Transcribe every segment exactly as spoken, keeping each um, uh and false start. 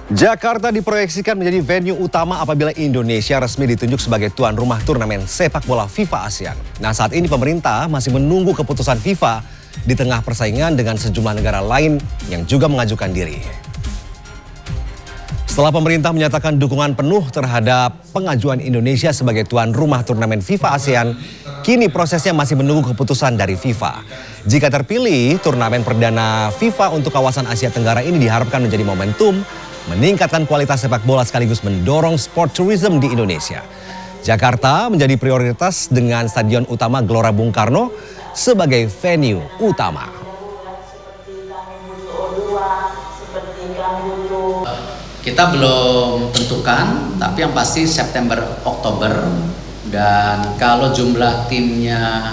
Jakarta diproyeksikan menjadi venue utama apabila Indonesia resmi ditunjuk sebagai tuan rumah turnamen sepak bola FIFA ASEAN. Nah, saat ini pemerintah masih menunggu keputusan FIFA di tengah persaingan dengan sejumlah negara lain yang juga mengajukan diri. Setelah pemerintah menyatakan dukungan penuh terhadap pengajuan Indonesia sebagai tuan rumah turnamen FIFA ASEAN, kini prosesnya masih menunggu keputusan dari FIFA. Jika terpilih, turnamen perdana FIFA untuk kawasan Asia Tenggara ini diharapkan menjadi momentum meningkatkan kualitas sepak bola sekaligus mendorong sport tourism di Indonesia. Jakarta menjadi prioritas dengan Stadion Utama Gelora Bung Karno sebagai venue utama. Kita belum tentukan, tapi yang pasti September Oktober, dan kalau jumlah timnya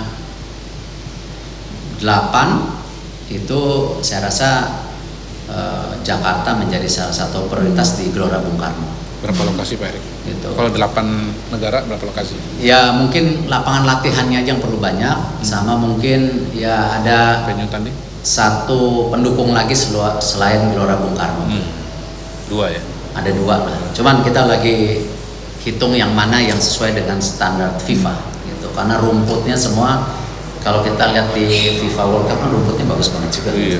delapan itu saya rasa eh, Jakarta menjadi salah satu prioritas di Gelora Bung Karno. Berapa lokasi Pak Erik? Gitu. Kalau delapan negara berapa lokasi? Ya mungkin lapangan latihannya aja yang perlu banyak, hmm. sama mungkin ya ada venue tanding satu pendukung lagi selain Gelora Bung Karno. Hmm. Dua ya? Ada dua lah. Cuman kita lagi hitung yang mana yang sesuai dengan standar FIFA gitu. Karena rumputnya semua kalau kita lihat di FIFA World Cup kan rumputnya bagus banget juga. Iya.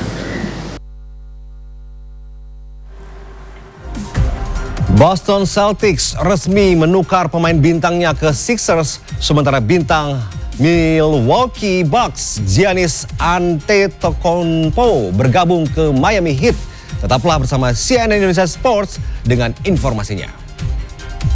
Boston Celtics resmi menukar pemain bintangnya ke Sixers, sementara bintang Milwaukee Bucks Giannis Antetokounmpo bergabung ke Miami Heat. Tetaplah bersama C N N Indonesia Sports dengan informasinya.